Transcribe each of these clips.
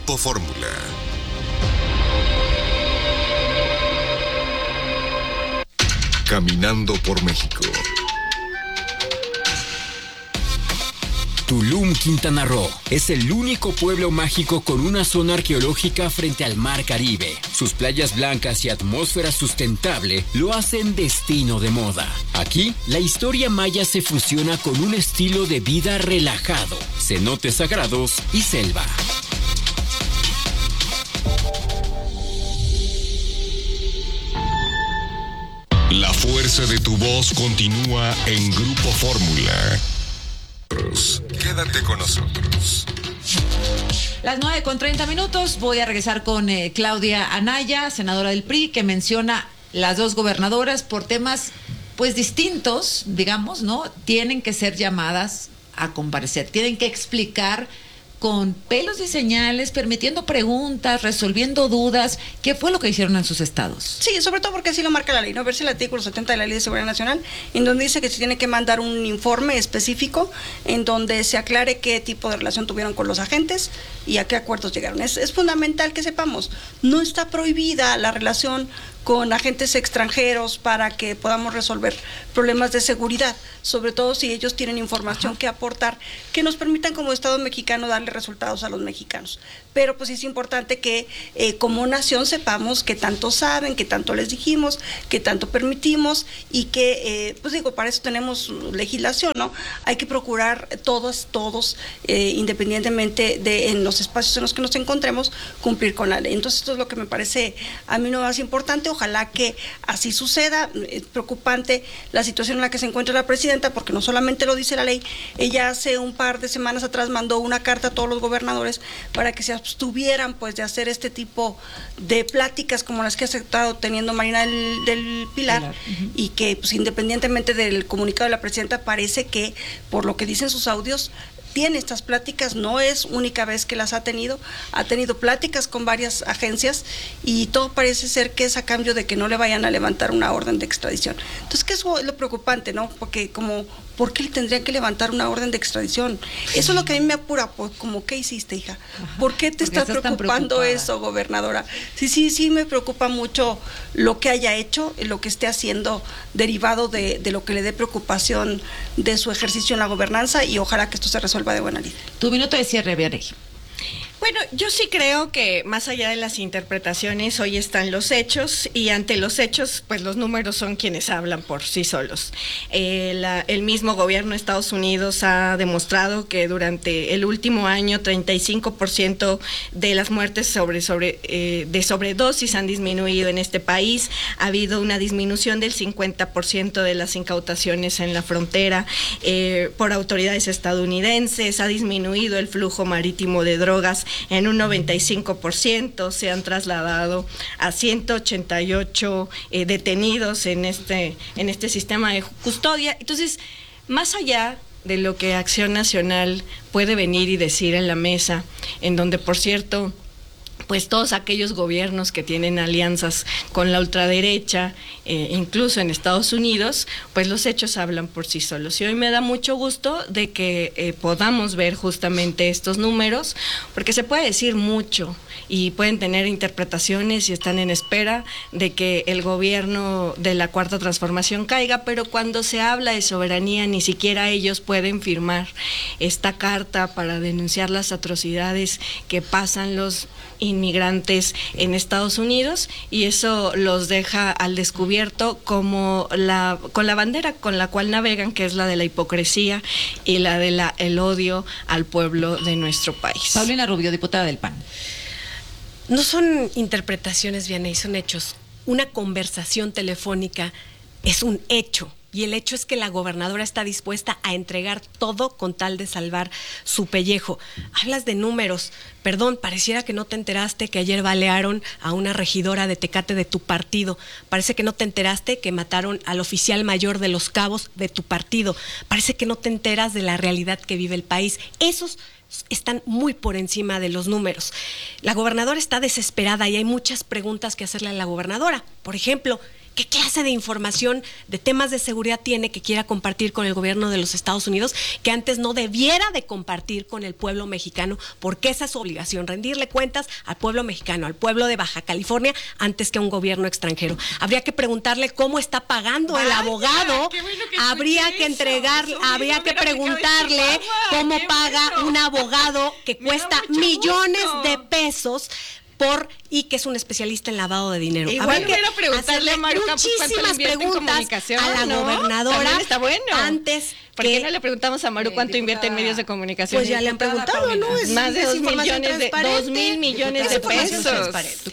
Grupo Fórmula. Caminando por México. Tulum, Quintana Roo, es el único pueblo mágico con una zona arqueológica frente al Mar Caribe. Sus playas blancas y atmósfera sustentable lo hacen destino de moda. Aquí, la historia maya se fusiona con un estilo de vida relajado, cenotes sagrados y selva. La fuerza de tu voz continúa en Grupo Fórmula. Quédate con nosotros. Las 9:30. Voy a regresar con Claudia Anaya, senadora del PRI, que menciona las dos gobernadoras por temas pues distintos, digamos, ¿no? Tienen que ser llamadas a comparecer, tienen que explicar con pelos y señales, permitiendo preguntas, resolviendo dudas. ¿Qué fue lo que hicieron en sus estados? Sí, sobre todo porque así lo marca la ley, ¿no? Verse el artículo 70 de la Ley de Seguridad Nacional, en donde dice que se tiene que mandar un informe específico en donde se aclare qué tipo de relación tuvieron con los agentes y a qué acuerdos llegaron. Es fundamental que sepamos, no está prohibida la relación con agentes extranjeros para que podamos resolver problemas de seguridad, sobre todo si ellos tienen información que aportar, que nos permitan como Estado mexicano darle resultados a los mexicanos. Pero pues es importante que como nación sepamos qué tanto saben, qué tanto les dijimos, qué tanto permitimos y que, pues digo, para eso tenemos legislación, ¿no? Hay que procurar todos, independientemente de en los espacios en los que nos encontremos, cumplir con la ley. Entonces esto es lo que me parece a mí lo más importante. Ojalá que así suceda. Es preocupante la situación en la que se encuentra la presidenta, porque no solamente lo dice la ley, ella hace un par de semanas atrás mandó una carta a todos los gobernadores para que se abstuvieran pues de hacer este tipo de pláticas como las que ha estado teniendo Marina del Pilar. Y que pues independientemente del comunicado de la presidenta, parece que por lo que dicen sus audios tiene estas pláticas, no es única vez que las ha tenido pláticas con varias agencias y todo parece ser que es a cambio de que no le vayan a levantar una orden de extradición. Entonces, ¿qué es lo preocupante, no? Porque ¿por qué le tendrían que levantar una orden de extradición? Eso es lo que a mí me apura, pues, como, ¿qué hiciste, hija? ¿Por qué te está preocupando eso, gobernadora? Sí, me preocupa mucho lo que haya hecho, lo que esté haciendo, derivado de lo que le dé preocupación de su ejercicio en la gobernanza, y ojalá que esto se resuelva de buena lid. Tu minuto de cierre, Vianey. Bueno, yo sí creo que más allá de las interpretaciones, hoy están los hechos y ante los hechos, pues los números son quienes hablan por sí solos. El mismo gobierno de Estados Unidos ha demostrado que durante el último año 35% de las muertes de sobredosis han disminuido en este país. Ha habido una disminución del 50% de las incautaciones en la frontera por autoridades estadounidenses. Ha disminuido el flujo marítimo de drogas en un 95%, se han trasladado a 188 detenidos en este sistema de custodia. Entonces, más allá de lo que Acción Nacional puede venir y decir en la mesa, en donde, por cierto, pues todos aquellos gobiernos que tienen alianzas con la ultraderecha, incluso en Estados Unidos, pues los hechos hablan por sí solos. Y hoy me da mucho gusto de que podamos ver justamente estos números, porque se puede decir mucho y pueden tener interpretaciones y están en espera de que el gobierno de la Cuarta Transformación caiga, pero cuando se habla de soberanía, ni siquiera ellos pueden firmar esta carta para denunciar las atrocidades que pasan los inmigrantes en Estados Unidos, y eso los deja al descubierto con la bandera con la cual navegan, que es la de la hipocresía y la de el odio al pueblo de nuestro país. Paulina Rubio, diputada del PAN. No son interpretaciones, Vianey, son hechos. Una conversación telefónica es un hecho. Y el hecho es que la gobernadora está dispuesta a entregar todo con tal de salvar su pellejo. Hablas de números. Perdón, pareciera que no te enteraste que ayer balearon a una regidora de Tecate de tu partido. Parece que no te enteraste que mataron al oficial mayor de Los Cabos de tu partido. Parece que no te enteras de la realidad que vive el país. Esos están muy por encima de los números. La gobernadora está desesperada y hay muchas preguntas que hacerle a la gobernadora. Por ejemplo, ¿Qué clase de información de temas de seguridad tiene que quiera compartir con el gobierno de los Estados Unidos que antes no debiera de compartir con el pueblo mexicano? Porque esa es su obligación, rendirle cuentas al pueblo mexicano, al pueblo de Baja California, antes que a un gobierno extranjero. Habría que preguntarle cómo está pagando el abogado, habría que preguntarle cómo paga un abogado que cuesta millones de pesos y que es un especialista en lavado de dinero. Igual quiero preguntarle a Maru Campos cuánto le invierte en comunicación, a la gobernadora. También está bueno. Antes ¿Por qué no le preguntamos a Maru cuánto invierte en medios de comunicación? Pues ya le han preguntado, ¿no? Es más de 2 mil millones de pesos.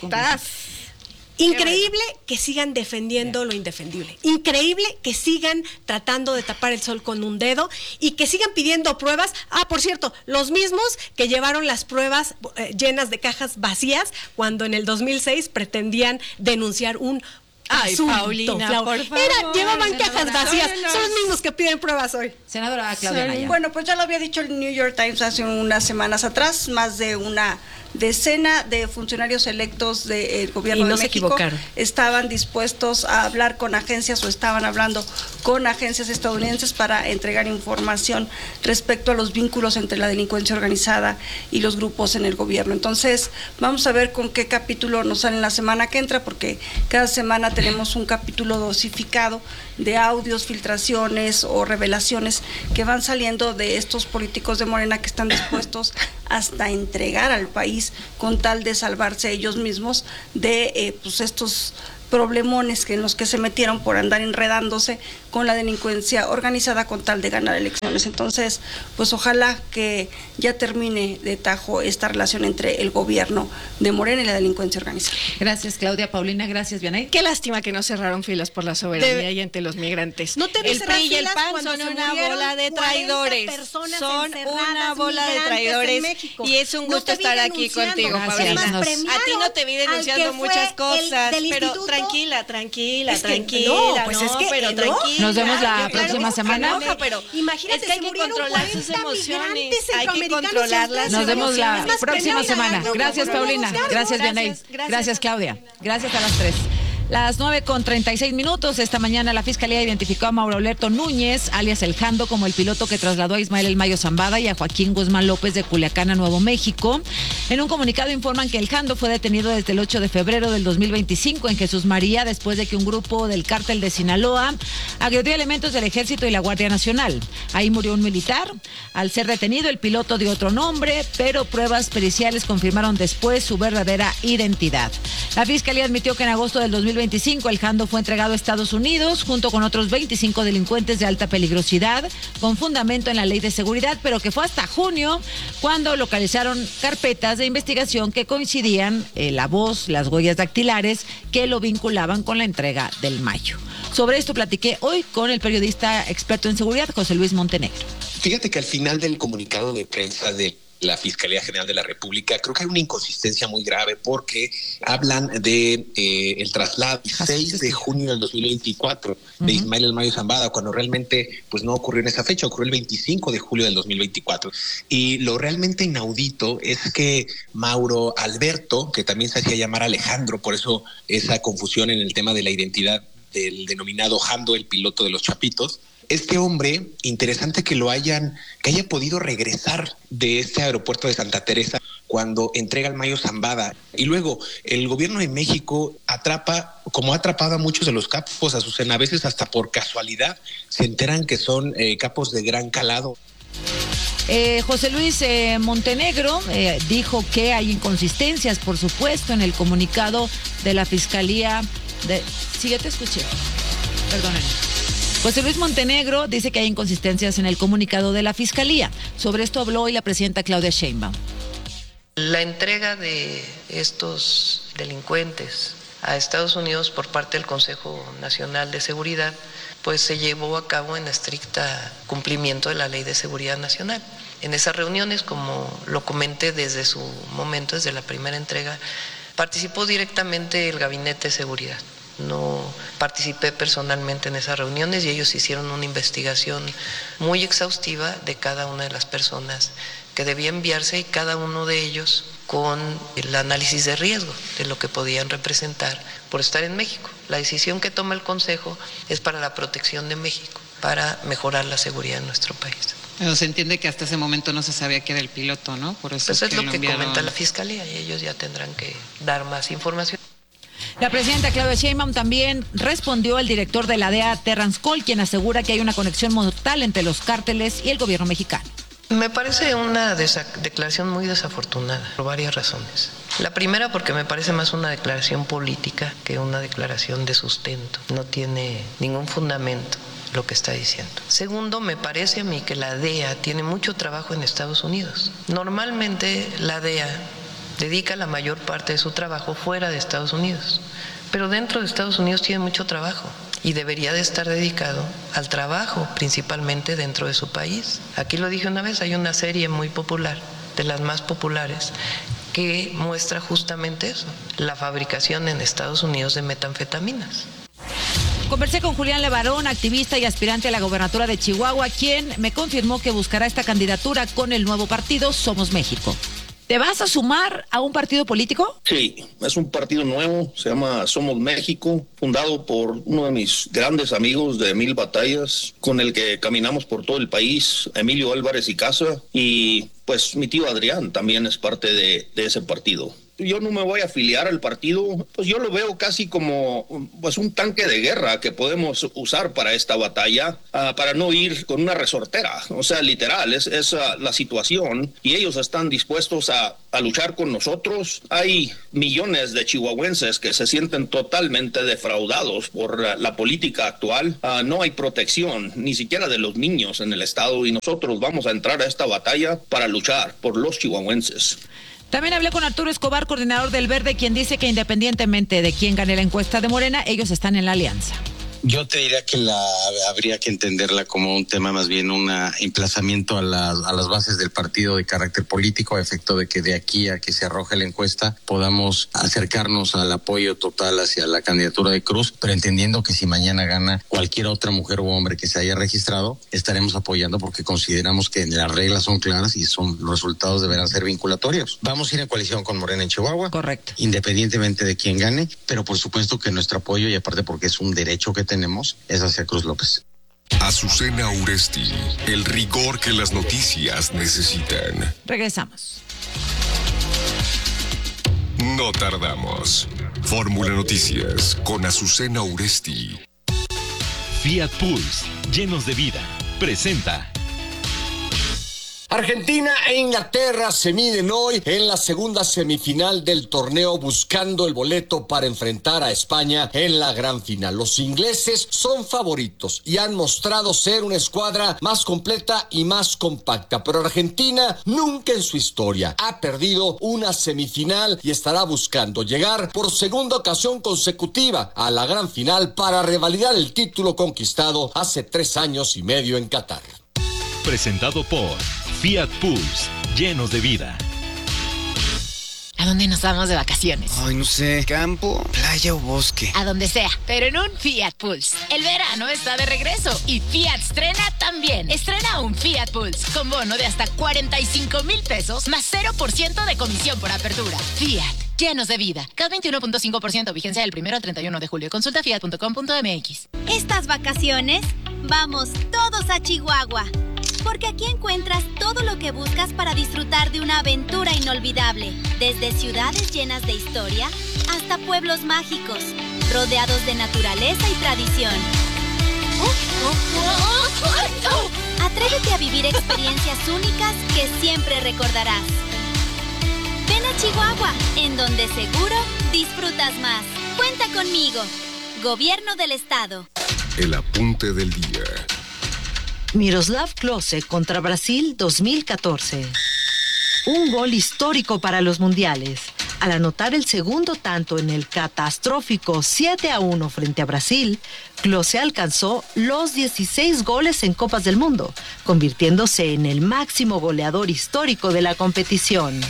Increíble que sigan defendiendo lo indefendible. Increíble que sigan tratando de tapar el sol con un dedo y que sigan pidiendo pruebas. Por cierto, los mismos que llevaron las pruebas llenas de cajas vacías cuando en el 2006 pretendían denunciar un asunto. Paulina, por favor. Llevaban cajas vacías. Son los mismos que piden pruebas hoy. Senadora Claudia Anaya. Bueno, pues ya lo había dicho el New York Times hace unas semanas atrás, más de una decena de funcionarios electos del gobierno de México estaban dispuestos a hablar con agencias o estaban hablando con agencias estadounidenses para entregar información respecto a los vínculos entre la delincuencia organizada y los grupos en el gobierno. Entonces, vamos a ver con qué capítulo nos sale en la semana que entra, porque cada semana tenemos un capítulo dosificado de audios, filtraciones o revelaciones que van saliendo de estos políticos de Morena que están dispuestos hasta entregar al país con tal de salvarse ellos mismos de pues estos problemones en los que se metieron por andar enredándose con la delincuencia organizada con tal de ganar elecciones. Entonces, pues ojalá que ya termine de tajo esta relación entre el gobierno de Morena y la delincuencia organizada. Gracias, Claudia. Paulina, gracias, Vianey. Qué lástima que no cerraron filas por la soberanía y ante los migrantes. No te el PRI y el PAN son una bola de traidores. Son una bola de traidores. Y es un gusto estar aquí contigo, Paulina. A ti no te vi denunciando muchas cosas, pero tranquila. No, pues es que pero tranquila. Nos vemos la próxima semana. Pero imagínate, es que hay que controlar sus emociones, hay que controlarlas. Nos vemos la próxima semana. Gracias, Paulina. Gracias, Vianey. Gracias, Claudia. Gracias a las 3. Las 9:36. Esta mañana la Fiscalía identificó a Mauro Alberto Núñez, alias El Jando, como el piloto que trasladó a Ismael El Mayo Zambada y a Joaquín Guzmán López de Culiacán a Nuevo México. En un comunicado informan que El Jando fue detenido desde el 8 de febrero del 2025 en Jesús María, después de que un grupo del cártel de Sinaloa agredió elementos del Ejército y la Guardia Nacional. Ahí murió un militar. Al ser detenido, el piloto dio otro nombre, pero pruebas periciales confirmaron después su verdadera identidad. La Fiscalía admitió que en agosto del 2025 El Jando fue entregado a Estados Unidos junto con otros 25 delincuentes de alta peligrosidad con fundamento en la Ley de Seguridad, pero que fue hasta junio cuando localizaron carpetas de investigación que coincidían la voz, las huellas dactilares que lo vinculaban con la entrega del Mayo. Sobre esto platiqué hoy con el periodista experto en seguridad, José Luis Montenegro. Fíjate que al final del comunicado de prensa de la Fiscalía General de la República, creo que hay una inconsistencia muy grave porque hablan de el traslado el 6 de junio del 2024 de Ismael El Mayo Zambada, cuando realmente pues no ocurrió en esa fecha, ocurrió el 25 de julio del 2024. Y lo realmente inaudito es que Mauro Alberto, que también se hacía llamar Alejandro, por eso esa confusión en el tema de la identidad del denominado Jando, el piloto de los Chapitos, este hombre, interesante que haya podido regresar de este aeropuerto de Santa Teresa cuando entrega al Mayo Zambada. Y luego el gobierno de México atrapa, como ha atrapado a muchos de los capos, Azucena, a veces hasta por casualidad se enteran que son capos de gran calado. José Luis Montenegro dijo que hay inconsistencias, por supuesto, en el comunicado de la Fiscalía. Sí, ya te escuché. Perdónenme. José Luis Montenegro dice que hay inconsistencias en el comunicado de la Fiscalía. Sobre esto habló hoy la presidenta Claudia Sheinbaum. La entrega de estos delincuentes a Estados Unidos por parte del Consejo Nacional de Seguridad, pues se llevó a cabo en estricta cumplimiento de la Ley de Seguridad Nacional. En esas reuniones, como lo comenté desde su momento, desde la primera entrega, participó directamente el Gabinete de Seguridad. No participé personalmente en esas reuniones y ellos hicieron una investigación muy exhaustiva de cada una de las personas que debía enviarse y cada uno de ellos con el análisis de riesgo de lo que podían representar por estar en México. La decisión que toma el Consejo es para la protección de México, para mejorar la seguridad en nuestro país. Pero se entiende que hasta ese momento no se sabía que era el piloto, ¿no? Por eso pues es lo que enviaron... comenta la Fiscalía y ellos ya tendrán que dar más información. La presidenta Claudia Sheinbaum también respondió al director de la DEA, Terrance Cole, quien asegura que hay una conexión mortal entre los cárteles y el gobierno mexicano. Me parece una declaración muy desafortunada por varias razones. La primera porque me parece más una declaración política que una declaración de sustento. No tiene ningún fundamento lo que está diciendo. Segundo, me parece a mí que la DEA tiene mucho trabajo en Estados Unidos. Normalmente la DEA dedica la mayor parte de su trabajo fuera de Estados Unidos, pero dentro de Estados Unidos tiene mucho trabajo y debería de estar dedicado al trabajo principalmente dentro de su país. Aquí lo dije una vez, hay una serie muy popular, de las más populares, que muestra justamente eso, la fabricación en Estados Unidos de metanfetaminas. Conversé con Julián Levarón, activista y aspirante a la gobernatura de Chihuahua, quien me confirmó que buscará esta candidatura con el nuevo partido Somos México. ¿Te vas a sumar a un partido político? Sí, es un partido nuevo, se llama Somos México, fundado por uno de mis grandes amigos de 1000 batallas, con el que caminamos por todo el país, Emilio Álvarez y Casa, y pues mi tío Adrián también es parte de ese partido. Yo no me voy a afiliar al partido, pues yo lo veo casi como pues un tanque de guerra que podemos usar para esta batalla, para no ir con una resortera, o sea, literal, es la situación y ellos están dispuestos a luchar con nosotros. Hay millones de chihuahuenses que se sienten totalmente defraudados por la política actual, no hay protección ni siquiera de los niños en el estado y nosotros vamos a entrar a esta batalla para luchar por los chihuahuenses. También hablé con Arturo Escobar, coordinador del Verde, quien dice que independientemente de quién gane la encuesta de Morena, ellos están en la alianza. Yo te diría que habría que entenderla como un tema, más bien un emplazamiento a las bases del partido de carácter político, a efecto de que de aquí a que se arroje la encuesta podamos acercarnos al apoyo total hacia la candidatura de Cruz, pero entendiendo que si mañana gana cualquier otra mujer o hombre que se haya registrado, estaremos apoyando porque consideramos que las reglas son claras y los resultados deberán ser vinculatorios. Vamos a ir en coalición con Morena en Chihuahua. Correcto. Independientemente de quién gane, pero por supuesto que nuestro apoyo, y aparte porque es un derecho que tenemos, es hacia Cruz López. Azucena Uresti, el rigor que las noticias necesitan. Regresamos. No tardamos. Fórmula Noticias con Azucena Uresti. Fiat Pulse, llenos de vida, presenta. Argentina e Inglaterra se miden hoy en la segunda semifinal del torneo buscando el boleto para enfrentar a España en la gran final. Los ingleses son favoritos y han mostrado ser una escuadra más completa y más compacta, pero Argentina nunca en su historia ha perdido una semifinal y estará buscando llegar por segunda ocasión consecutiva a la gran final para revalidar el título conquistado hace 3 años y medio en Qatar. Presentado por Fiat Pulse, llenos de vida. ¿A dónde nos vamos de vacaciones? Ay, no sé, campo, playa o bosque. A donde sea, pero en un Fiat Pulse. El verano está de regreso y Fiat estrena también. Estrena un Fiat Pulse con bono de hasta 45,000 pesos más 0% de comisión por apertura. Fiat, llenos de vida. CAT 21.5%, vigencia del 1 al 31 de julio. Consulta fiat.com.mx. Estas vacaciones, vamos todos a Chihuahua. Porque aquí encuentras todo lo que buscas para disfrutar de una aventura inolvidable. Desde ciudades llenas de historia hasta pueblos mágicos, rodeados de naturaleza y tradición. Atrévete a vivir experiencias únicas que siempre recordarás. Ven a Chihuahua, en donde seguro disfrutas más. Cuenta conmigo. Gobierno del Estado. El apunte del día. Miroslav Klose contra Brasil 2014. Un gol histórico para los mundiales. Al anotar el segundo tanto en el catastrófico 7-1 frente a Brasil, Klose alcanzó los 16 goles en Copas del Mundo, convirtiéndose en el máximo goleador histórico de la competición.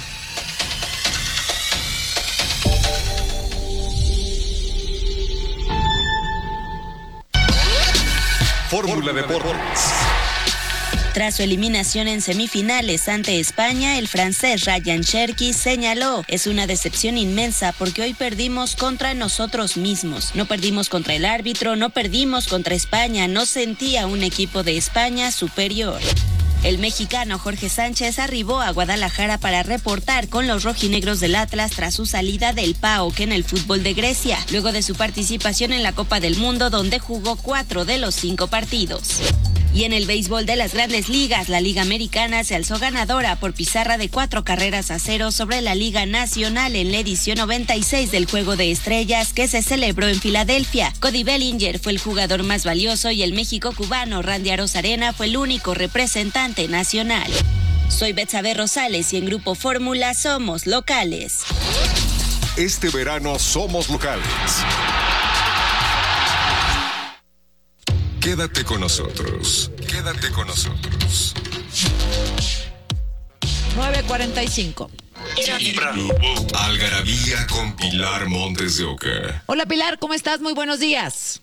Fórmula Deportes. Tras su eliminación en semifinales ante España, el francés Ryan Cherki señaló: es una decepción inmensa porque hoy perdimos contra nosotros mismos. No perdimos contra el árbitro, no perdimos contra España, no sentía un equipo de España superior. El mexicano Jorge Sánchez arribó a Guadalajara para reportar con los rojinegros del Atlas tras su salida del PAOK en el fútbol de Grecia, luego de su participación en la Copa del Mundo, donde jugó 4 de los 5 partidos. Y en el béisbol de las Grandes Ligas, la Liga Americana se alzó ganadora por pizarra de 4-0 sobre la Liga Nacional en la edición 96 del Juego de Estrellas que se celebró en Filadelfia. Cody Bellinger fue el jugador más valioso y el México-cubano Randy Arozarena fue el único representante nacional. Soy Betsabe Rosales y en Grupo Fórmula somos locales. Este verano somos locales. Quédate con nosotros. Quédate con nosotros. 9:45. Algarabía con Pilar Montes de Oca. Hola Pilar, ¿cómo estás? Muy buenos días.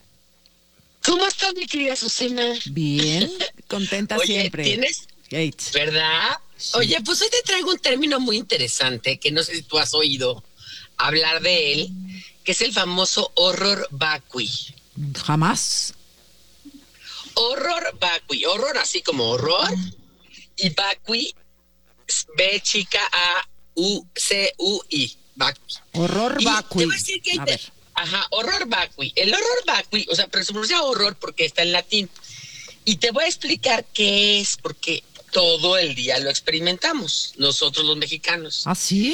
¿Cómo estás, mi querida Susana? Bien, contenta. Oye, siempre. ¿tienes? Gates. ¿Verdad? Sí. Oye, pues hoy te traigo un término muy interesante que no sé si tú has oído hablar de él, que es el famoso horror vacui. Jamás. Horror vacui, horror así como horror, y vacui, B chica A U C U I, vacui. Horror vacui. Te voy a decir que horror vacui. El horror vacui, o sea, pero se pronuncia horror porque está en latín. Y te voy a explicar qué es, porque todo el día lo experimentamos, nosotros los mexicanos. ¿Ah, sí?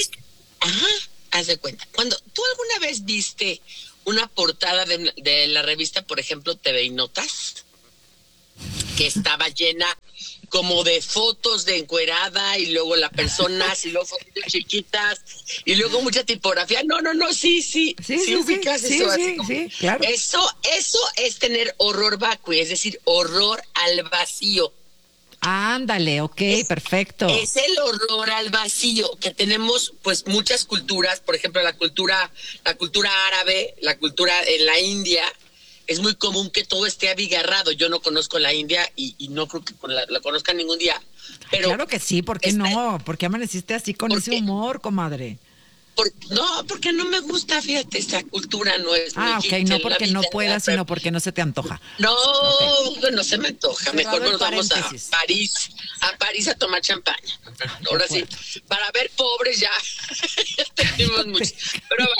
Haz de cuenta. Cuando tú alguna vez viste una portada de la revista, por ejemplo, TV y Notas, que estaba llena como de fotos de encuerada y luego la persona, y luego fotos chiquitas y luego mucha tipografía. No, sí ubicas eso, así como, claro. Eso es tener horror vacui, es decir, horror al vacío. Ándale, ok, perfecto. Es el horror al vacío que tenemos, pues, muchas culturas, por ejemplo, la cultura árabe, la cultura en la India. Es muy común que todo esté abigarrado. Yo no conozco la India y no creo que la conozca ningún día. Pero claro que sí, ¿por qué no? ¿Por qué amaneciste así con ese humor, comadre? No, porque no me gusta, fíjate, esta cultura no es. Ok, no porque no puedas, sino porque no se te antoja. No, no se me antoja. Mejor nos vamos a París a tomar champaña. Ahora sí, para ver pobres ya tenemos mucho. Pero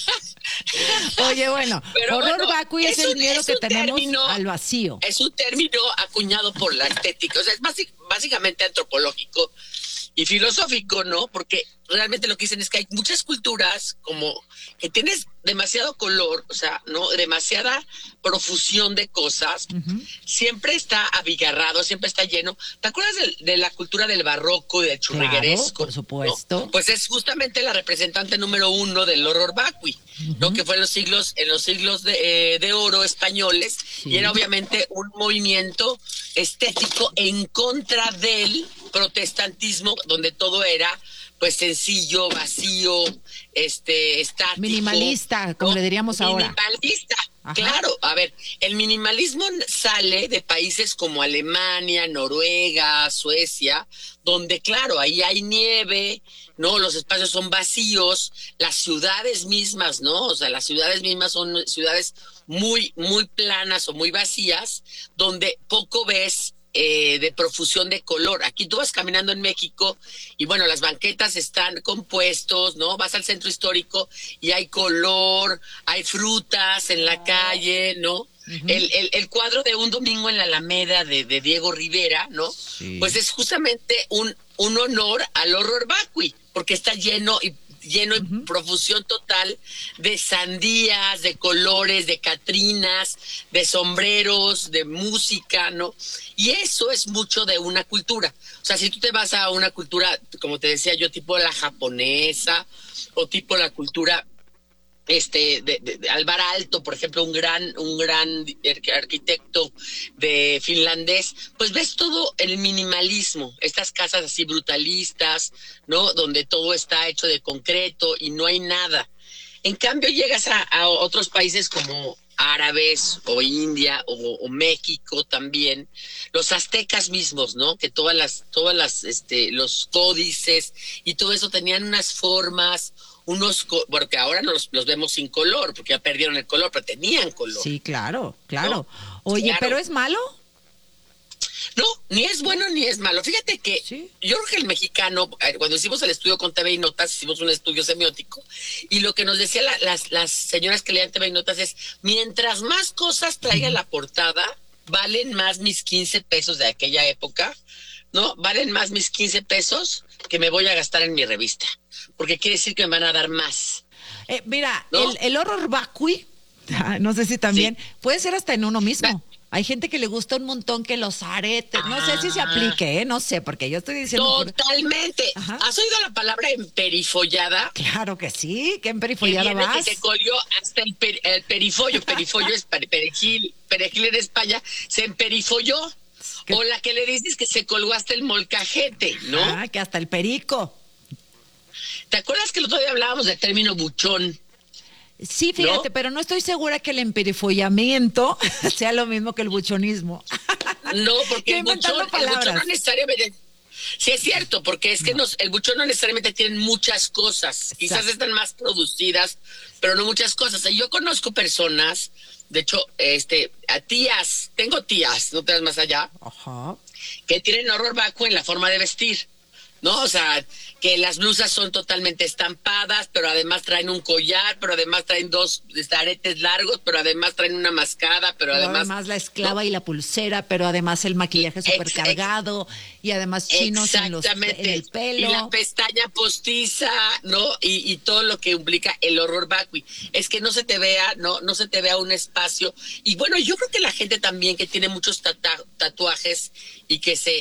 oye, bueno, horror vacui es el miedo que tenemos al vacío. Es un término acuñado por la estética, o sea, es básicamente antropológico y filosófico, ¿no? Porque realmente lo que dicen es que hay muchas culturas como que tienes demasiado color, o sea, ¿no? Demasiada profusión de cosas, siempre está abigarrado, siempre está lleno. ¿Te acuerdas de la cultura del barroco y del churrigueresco? Claro, por supuesto. ¿No? Pues es justamente la representante número 1 del horror vacui, ¿no? Que fue en los siglos de oro españoles, y era obviamente un movimiento estético en contra del protestantismo, donde todo era pues sencillo, vacío, estático. Minimalista, como le diríamos ahora. Minimalista, claro. A ver, el minimalismo sale de países como Alemania, Noruega, Suecia, donde, claro, ahí hay nieve, ¿no? Los espacios son vacíos, las ciudades mismas, ¿no? O sea, las ciudades mismas son ciudades muy, muy planas o muy vacías, donde poco ves de profusión de color. Aquí tú vas caminando en México y bueno, las banquetas están compuestos, ¿no? Vas al centro histórico y hay color, hay frutas en la calle, ¿no? El cuadro de Un domingo en la Alameda de Diego Rivera, ¿no? Sí. Pues es justamente un honor al horror vacui, porque está lleno y profusión total de sandías, de colores, de catrinas, de sombreros, de música, ¿no? Y eso es mucho de una cultura. O sea, si tú te vas a una cultura, como te decía yo, tipo la japonesa, o tipo la cultura de Alvar Aalto, por ejemplo, un gran arquitecto de finlandés, pues ves todo el minimalismo, estas casas así brutalistas, ¿no? Donde todo está hecho de concreto y no hay nada. En cambio, llegas a otros países como árabes o India o México también, los aztecas mismos, ¿no? Que todas las los códices y todo eso tenían unas formas, porque ahora los vemos sin color, porque ya perdieron el color, pero tenían color. Sí, claro. ¿No? Oye, Claro. ¿pero es malo? No, ni es bueno ni es malo. Fíjate que yo creo que el mexicano, cuando hicimos el estudio con TV y Notas, hicimos un estudio semiótico, y lo que nos decían las señoras que leían TV y Notas es, mientras más cosas traiga en la portada, valen más mis 15 pesos de aquella época, ¿no? Valen más mis 15 pesos que me voy a gastar en mi revista, porque quiere decir que me van a dar más. Mira, ¿no? el horror vacui, no sé si también, puede ser hasta en uno mismo. Hay gente que le gusta un montón que los aretes, no sé si se aplique, no sé, porque yo estoy diciendo... Totalmente. ¿Has oído la palabra emperifollada? Claro que sí, que emperifollada vas. Que se colió hasta el perifollo. Perifollo es perejil en España, se emperifolló. O la que le dices que se colgó hasta el molcajete, ¿no? Ah, que hasta el perico. ¿Te acuerdas que el otro día hablábamos del término buchón? Sí, fíjate, ¿no? pero no estoy segura que el emperifollamiento sea lo mismo que el buchonismo. No, porque el buchón no necesariamente... Sí, es cierto, porque es que el buchón no necesariamente tienen muchas cosas. Quizás están más producidas, pero no muchas cosas. Yo conozco personas, de hecho, tengo tías, no te vas más allá, que tienen horror vacuo en la forma de vestir, ¿no? O sea, que las blusas son totalmente estampadas, pero además traen un collar, pero además traen 2 aretes largos, pero además traen una mascada, pero además la esclava y la pulsera, pero además el maquillaje súper cargado y además chinos en el pelo. Y la pestaña postiza, ¿no? Y todo lo que implica el horror vacui. Es que no se te vea, no se te vea un espacio. Y bueno, yo creo que la gente también que tiene muchos tatuajes y que se